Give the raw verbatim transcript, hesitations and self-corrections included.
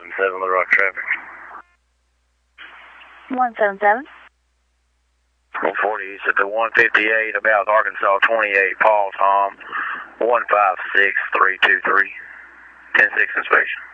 seven Little Rock traffic. one seven seven. one forty east at the one fifty-eight, about Arkansas twenty-eight, Paul Tom, one five six three two three. ten six inspection.